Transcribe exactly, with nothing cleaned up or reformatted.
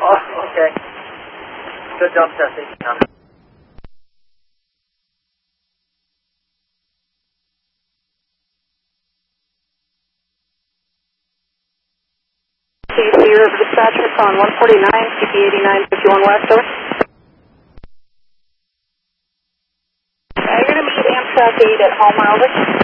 Oh, okay. Good job testing. C C River Dispatcher, calling one forty-nine, C P eighty-nine fifty-one West, over. Uh, you're going to meet Amtrak eight at Homer, over.